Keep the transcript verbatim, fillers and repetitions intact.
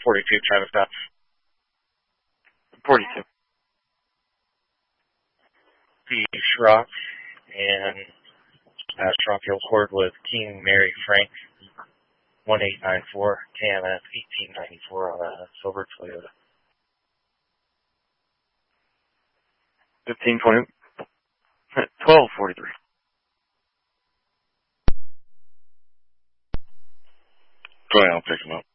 forty-two, Travis Duff. forty-two. The Schrock and uh, Schrock Hill Court with King Mary Frank, one eight nine four, K M F eighteen ninety-four on a silver Toyota. fifteen twenty, twelve forty-three. Go ahead, I'll pick him up.